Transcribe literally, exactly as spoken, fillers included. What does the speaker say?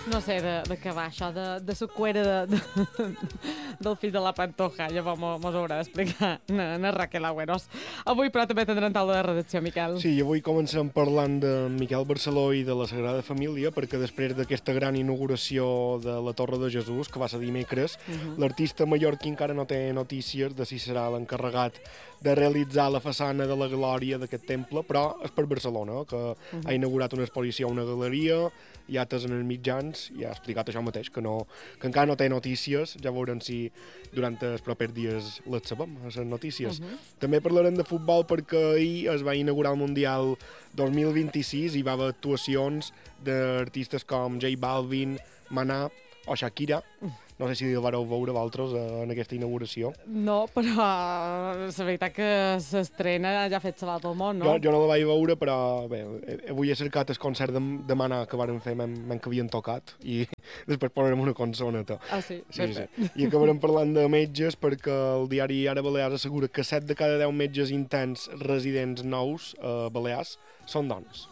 No sé de, de què va això, de, de la cuera de, de, del fill de la Pantoja. Llavors mos, mos haurà d'explicar na, na Raquel Agüeros. Avui, però, també tindrem taula de redacció, Miquel. Sí, i avui comencem parlant de Miquel Barceló i de la Sagrada Família, perquè després d'aquesta gran inauguració de la Torre de Jesús, que va ser dimecres, uh -huh. l'artista mallorquí encara no té notícies de si serà l'encarregat de realitzar la façana de la glòria d'aquest temple, però és per Barcelona, que uh -huh. ha inaugurat una exposició a una galeria, i altres en els mitjans, i ha explicat això mateix, que, no, que encara no té notícies, ja veurem si durant els propers dies les sabem, les notícies. Uh -huh. També parlarem de futbol perquè ahir es va inaugurar el Mundial dos mil vint-i-sis i va haver actuacions d'artistes com J Balvin, Maná o Shakira. No sé si el vareu veure vosaltres en aquesta inauguració. No, però la veritat que s'estrena ja ha fet salat al món, no? Jo, jo no la vaig veure, però bé, avui he cercat el concert de, de Maná que varen fer, m'han que havien tocat, i després posarem una cançoneta. Ah, sí? Sí, sí. I acabarem parlant de metges, perquè el diari Ara Balears assegura que set de cada deu metges interns residents nous a Balears són dones.